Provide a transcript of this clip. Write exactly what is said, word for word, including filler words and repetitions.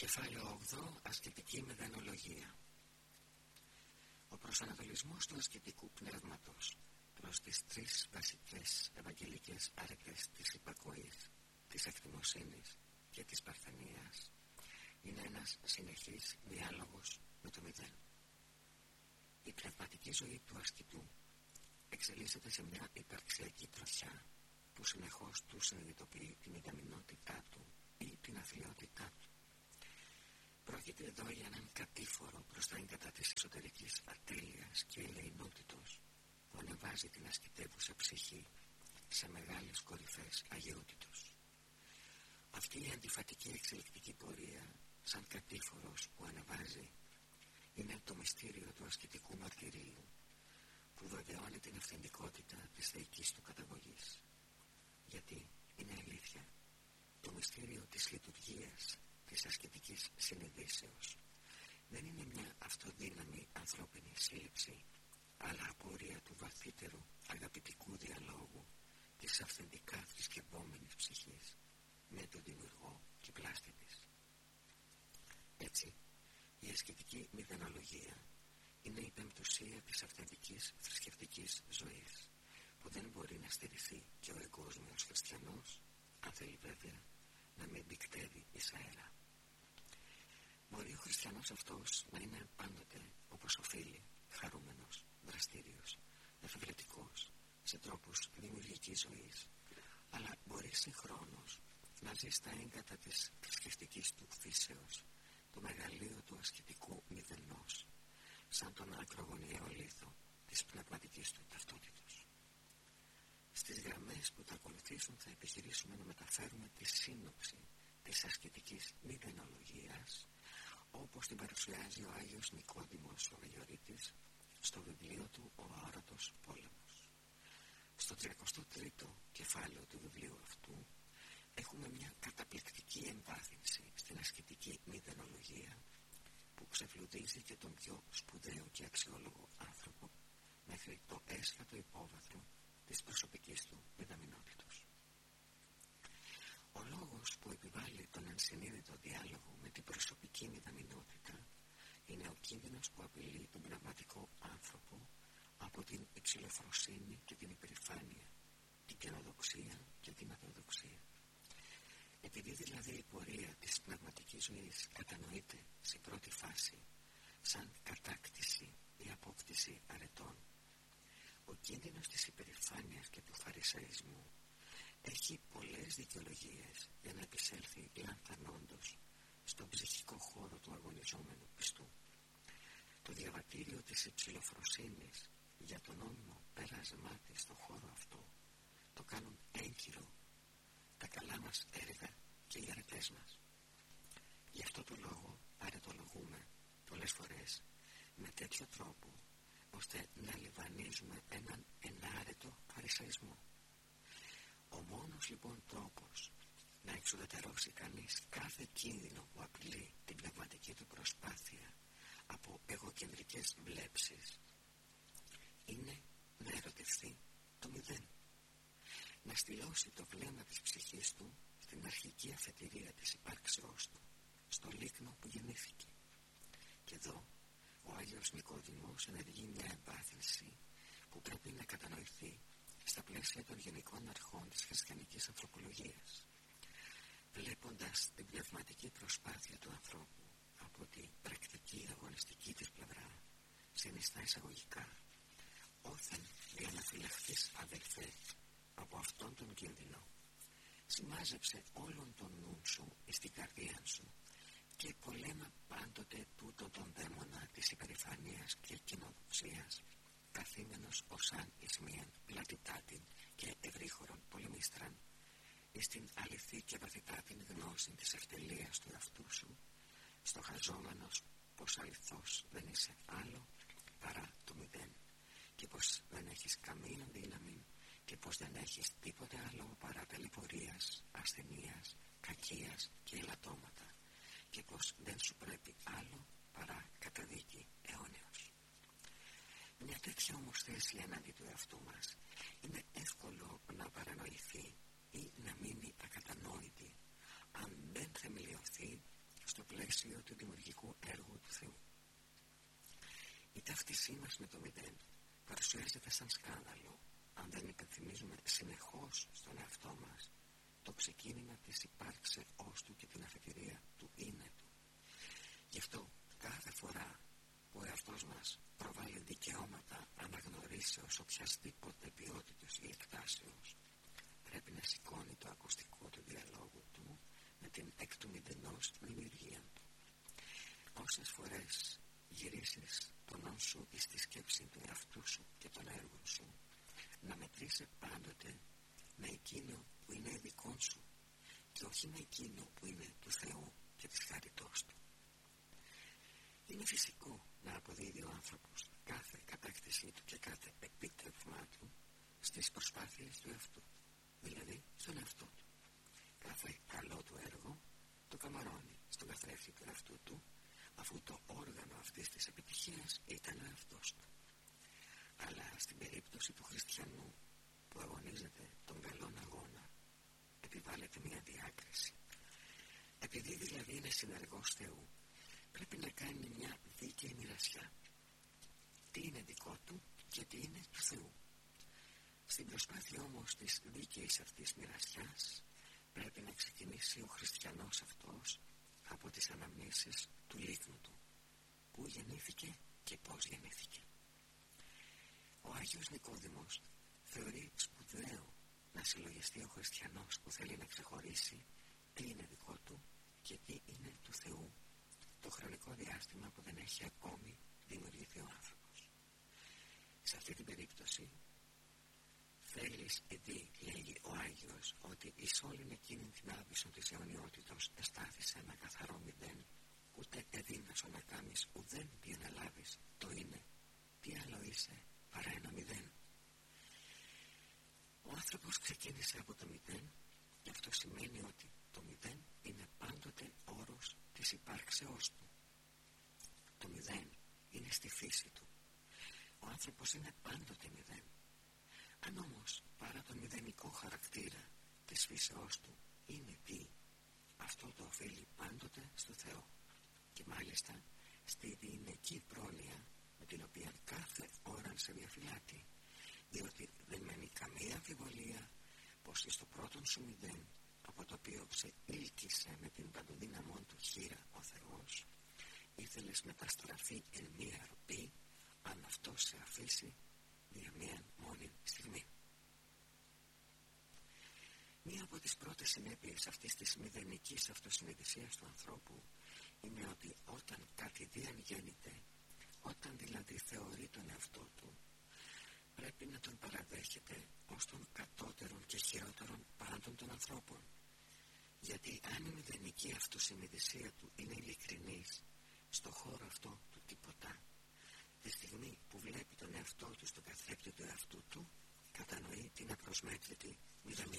Κεφάλαιο όγδοο. Ασκητική μηδενολογία. Ο προσανατολισμός του ασκητικού πνεύματος προς τις τρεις βασικές ευαγγελικές άρετες της υπακοής, της εκτιμοσύνης και της παρθενίας είναι ένας συνεχής διάλογος με το μηδέν. Η πνευματική ζωή του ασκητού εξελίσσεται σε μια υπαρξιακή τροχιά που συνεχώς του συνειδητοποιεί την μηδαμινότητά του ή την αθλιότητά του. Πρόκειται εδώ για έναν κατήφορο προς τα έγκατα της εσωτερικής ατέλειας και ελεηνότητος που ανεβάζει την ασκητεύουσα ψυχή σε μεγάλες κορυφές αγιότητος. Αυτή η αντιφατική εξελικτική πορεία, σαν κατήφορος που ανεβάζει, είναι το μυστήριο του ασκητικού μαρτυρίου που βεβαιώνει την αυθεντικότητα της θεϊκής του καταγωγής. Γιατί είναι αλήθεια, το μυστήριο της λειτουργίας της ασκητικής συνειδήσεως δεν είναι μια αυτοδύναμη ανθρώπινη σύλληψη, αλλά απορία του βαθύτερου αγαπητικού διαλόγου της αυθεντικά θρησκευόμενης ψυχής με τον δημιουργό και πλάστη της. Έτσι, η ασκητική μηδενολογία είναι η πεμπτουσία της αυθεντικής θρησκευτικής ζωής που δεν μπορεί να στηριχθεί και ο εγκόσμιος χριστιανός, αν θέλει βέβαια να μην μπικτεύει εις αέρα. Μπορεί ο χριστιανός αυτός να είναι πάντοτε όπως οφείλει, χαρούμενος, δραστήριος, εφευρετικός σε τρόπους δημιουργικής ζωής, αλλά μπορεί συγχρόνως να ζει στα έγκατα της θρησκευτικής του φύσεως το μεγαλείο του ασκητικού μηδενός, σαν τον ακρογωνιαίο λίθο της πνευματικής του ταυτότητος. Στις γραμμές που θα ακολουθήσουν θα επιχειρήσουμε να μεταφέρουμε τη σύνοψη της ασκητικής μηδενολογίας όπως την παρουσιάζει ο Άγιος Νικόδημος ο Αγιορείτης στο βιβλίο του «Ο Αόρατος Πόλεμος». Στο τριακοστό τρίτο κεφάλαιο του βιβλίου αυτού έχουμε μια καταπληκτική εμβάθυνση στην ασκητική μηδενολογία που ξεφλουδίζει και τον πιο σπουδαίο και αξιόλογο άνθρωπο μέχρι το έσχατο υπόβαθρο της προσωπικής του μηδαμινότητος. Ο λόγος που επιβάλλει τον ενσυνείδητο διάλογο με την προσωπική μηδαμινότητα είναι ο κίνδυνος που απειλεί τον πνευματικό άνθρωπο από την υψηλοφροσύνη και την υπερηφάνεια, την καινοδοξία και την αδοδοξία. Επειδή δηλαδή η πορεία της πνευματικής ζωής κατανοείται σε πρώτη φάση σαν κατάκτηση ή απόκτηση αρετών, ο κίνδυνος της υπερηφάνειας και του φαρισαϊσμού έχει πολλές δικαιολογίες για να επισέλθει λανθανόντως στον ψυχικό χώρο του αγωνιζόμενου πιστού. Το διαβατήριο της υψηλοφροσύνης για το νόμιμο πέρασμά της στον χώρο αυτό το κάνουν έγχειρο τα καλά μας έργα και οι αρετές μας. Γι' αυτό το λόγο αρετολογούμε πολλές φορές με τέτοιο τρόπο ώστε να λιβανίζουμε έναν ενάρετο φαρισαϊσμό. Ο μόνος λοιπόν τρόπος να εξουδετερώσει κανείς κάθε κίνδυνο που απειλεί την πνευματική του προσπάθεια από εγωκεντρικές βλέψεις είναι να ερωτευθεί το μηδέν, να στυλώσει το βλέμμα της ψυχής του στην αρχική αφετηρία της υπάρξεώς του, στο λίκνο που γεννήθηκε. Και εδώ ο Άγιος Νικόδημος ενεργεί μια εμπάθυνση που πρέπει να κατανοηθεί στα πλαίσια των γενικών αρχών της χριστιανικής ανθρωπολογίας. Βλέποντας την πνευματική προσπάθεια του ανθρώπου από την πρακτική αγωνιστική της πλευρά, συνιστά εισαγωγικά «Όθεν διαναφυλαχθείς αδελφέ από αυτόν τον κίνδυνο, σημάζεψε όλον τον νου σου εις την καρδία σου και πολέμα πάντοτε τούτο τον δαίμονα της υπερηφανίας και κοινοδοξίας, καθήμενος ως αν εις μίαν πλατητάτην και ευρύχωρον πολεμίστραν, εις την αληθή και βαθυτάτην γνώση της ευτελείας του εαυτού σου, στοχαζόμενος πως αληθώς δεν είσαι άλλο παρά το μηδέν και πως δεν έχεις καμία δύναμη και πως δεν έχεις τίποτε άλλο παρά ταλαιπωρίας, ασθενείας, κακίας και ελαττώματα και πως δεν σου πρέπει άλλο παρά καταδίκη αιώνεως. Μια τέτοια όμως θέση έναντι του εαυτού μας είναι εύκολο να παρανοηθεί ή να μείνει ακατανόητη αν δεν θεμελιωθεί στο πλαίσιο του δημιουργικού έργου του Θεού. Η ταύτισή μας με το μηδέν παρουσιάζεται σαν σκάνδαλο αν δεν υπενθυμίζουμε συνεχώς στον εαυτό μας το ξεκίνημα της υπάρξεώς του και την αφετηρία του είναι του. Γι' αυτό κάθε φορά που ο εαυτός μας προβάλλει δικαιώματα αναγνωρίσεως οποιασδήποτε ποιότητος ή εκτάσεως, πρέπει να σηκώνει το ακουστικό του διαλόγου του με την εκ του μηδενός δημιουργία του. Όσες φορές γυρίσεις τον νου σου εις τη σκέψη του εαυτού σου και των έργων σου, να μετρήσει πάντοτε με εκείνο που είναι δικό σου και όχι με εκείνο που είναι του Θεού και της χαριτός του. Είναι φυσικό να αποδίδει ο άνθρωπος κάθε κατάκτησή του και κάθε επίτευγμά του στις προσπάθειες του εαυτού, δηλαδή στον εαυτό του. Κάθε καλό του έργο το καμαρώνει στον καθρέφτη του εαυτού του, αφού το όργανο αυτής της επιτυχίας ήταν ο εαυτός του. Αλλά στην περίπτωση του χριστιανού που αγωνίζεται τον καλόν αγώνα, επιβάλλεται μια διάκριση. Επειδή δηλαδή είναι συνεργός Θεού, πρέπει να κάνει μια δίκαιη μοιρασιά. Τι είναι δικό του και τι είναι του Θεού. Στην προσπάθεια όμως της δίκαιης αυτής μοιρασιάς, πρέπει να ξεκινήσει ο χριστιανός αυτός από τις αναμνήσεις του λίχνου του. Πού γεννήθηκε και πώς γεννήθηκε. Ο Άγιος Νικόδημος θεωρεί σπουδαίο να συλλογιστεί ο χριστιανός που θέλει να ξεχωρίσει τι είναι δικό του και τι είναι του Θεού, το χρονικό διάστημα που δεν έχει ακόμη δημιουργηθεί ο άνθρωπος. Σε αυτή την περίπτωση θέλεις επειδή, λέγει ο Άγιος, ότι εις όλην εκείνην την άβυσσον της αιωνιότητος εστάθησε ένα καθαρό μηδέν, ούτε εδύνασον να κάνεις ουδέν τι να λάβεις το είναι, τι άλλο είσαι παρά ένα μηδέν. Ο άνθρωπος ξεκίνησε από το μηδέν και αυτό σημαίνει ότι το μηδέν είναι πάντοτε όρος της υπάρξεώς του. Το μηδέν είναι στη φύση του. Ο άνθρωπος είναι πάντοτε μηδέν. Αν όμως παρά τον μηδενικό χαρακτήρα της φύσεώς του είναι τι, αυτό το οφείλει πάντοτε στο Θεό και μάλιστα στη διηνεκή πρόνοια με την οποία κάθε ώρα σε διαφυλάτει, διότι δεν μένει καμία αμφιβολία πως εις το πρώτον σου μηδέν, από το οποίο σε ήλκησε με την παντοδύναμόν του χείρα ο Θεός, ήθελες μεταστραφεί εν μία ροπή, αν αυτό σε αφήσει για μία μόνη στιγμή. Μία από τις πρώτες συνέπειες αυτής της μηδενικής αυτοσυνειδησίας του ανθρώπου είναι ότι όταν κάτι διαγέννηται, όταν δηλαδή θεωρεί τον εαυτό του, πρέπει να τον παραδέχεται ως τον κατώτερον και χειρότερον πάντων των ανθρώπων. Γιατί αν η μηδενική αυτοσυνειδησία του είναι ειλικρινής, στο χώρο αυτό του τίποτα, τη στιγμή που βλέπει τον εαυτό του στο καθρέφτη του εαυτού του, κατανοεί την απροσμέτρητη μηδαμιζόμενη